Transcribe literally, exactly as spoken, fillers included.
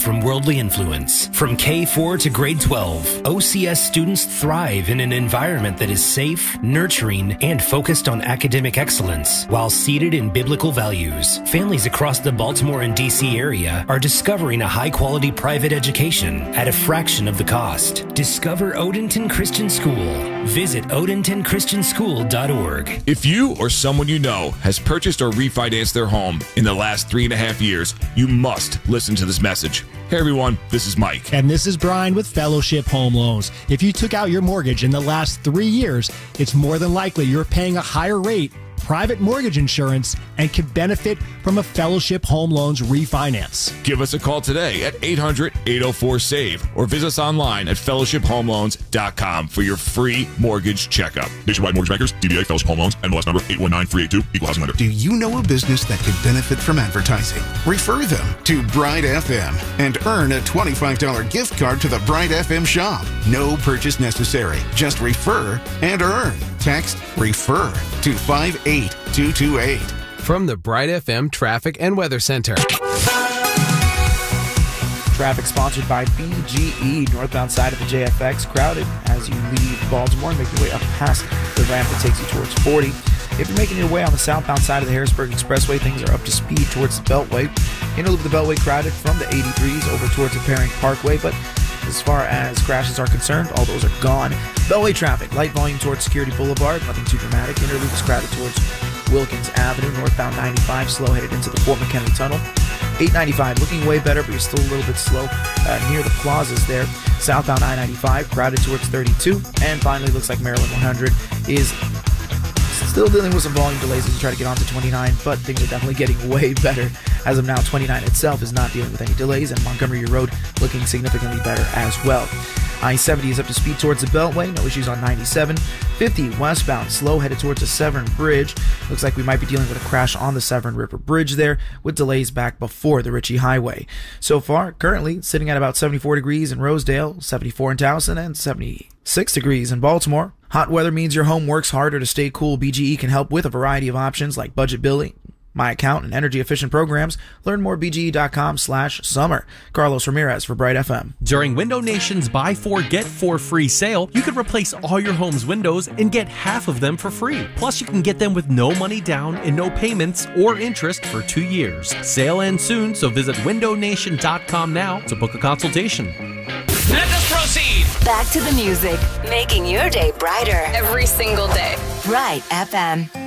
from worldly influence. From K four to grade twelve, O C S students thrive in an environment that is safe, nurturing, and focused on academic excellence, while seated in biblical values. Families across the Baltimore and D C area are discovering a high-quality private education at a fraction of the cost. Discover Odenton Christian School. Visit odenton christian school dot org. If you or someone you know has purchased or refinanced their home in the last three and a half years, you must listen to this message. Hey everyone, this is Mike. And this is Brian with Fellowship Home Loans. If you took out your mortgage in the last three years, it's more than likely you're paying a higher rate, private mortgage insurance, and can benefit from a Fellowship Home Loans refinance. Give us a call today at eight hundred, eight oh four, S A V E or visit us online at fellowship home loans dot com for your free mortgage checkup. Nationwide Mortgage Bankers, D B A Fellowship Home Loans, N M L S number eight one nine three eight two, Equal Housing Lender. Do you know a business that could benefit from advertising? Refer them to Bride F M and earn a twenty-five dollars gift card to the Bride F M shop. No purchase necessary. Just refer and earn. Text REFER to five eight two two eight. From the Bride F M Traffic and Weather Center. Traffic sponsored by B G E. Northbound side of the J F X crowded as you leave Baltimore, make your way up past the ramp that takes you towards forty. If you're making your way on the southbound side of the Harrisburg Expressway, things are up to speed towards the Beltway. Inner loop of the Beltway crowded from the eighty-threes over towards the Paring Parkway, but as far as crashes are concerned, all those are gone. Beltway traffic, light volume towards Security Boulevard, nothing too dramatic. Inner loop is crowded towards Wilkins Avenue. Northbound ninety-five, slow headed into the Fort McHenry Tunnel. eight ninety-five, looking way better, but you're still a little bit slow uh, near the plazas there. Southbound I ninety-five, crowded towards thirty-two. And finally, looks like Maryland one hundred is still dealing with some volume delays as you try to get onto twenty-nine, but things are definitely getting way better. As of now, twenty-nine itself is not dealing with any delays, and Montgomery Road looking significantly better as well. I seventy is up to speed towards the Beltway, no issues on ninety-seven. fifty westbound, slow headed towards the Severn Bridge. Looks like we might be dealing with a crash on the Severn River Bridge there, with delays back before the Ritchie Highway. So far, currently sitting at about seventy-four degrees in Rosedale, seventy-four in Towson, and seventy-six degrees in Baltimore. Hot weather means your home works harder to stay cool. B G E can help with a variety of options like budget billing, My Account, and energy-efficient programs. Learn more at bge.com slash summer. Carlos Ramirez for Bright F M. During Window Nation's Buy Four, Get Four free sale, you can replace all your home's windows and get half of them for free. Plus, you can get them with no money down and no payments or interest for two years. Sale ends soon, so visit window nation dot com now to book a consultation. Let us proceed. Back to the music, making your day brighter every single day. Bright F M.